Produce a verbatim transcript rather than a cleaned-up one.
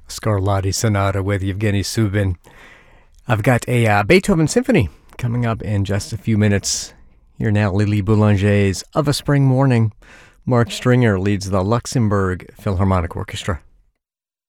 Scarlatti Sonata with Yevgeny Subin. I've got a uh, Beethoven Symphony coming up in just a few minutes. Here now, Lily Boulanger's Of a Spring Morning. Mark Stringer leads the Luxembourg Philharmonic Orchestra.